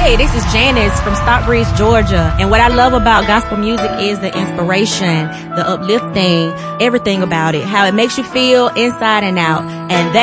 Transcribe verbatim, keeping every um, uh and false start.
Hey, this is Janice from Stockbridge, Georgia. And what I love about gospel music is the inspiration, the uplifting, everything about it, how it makes you feel inside and out. And that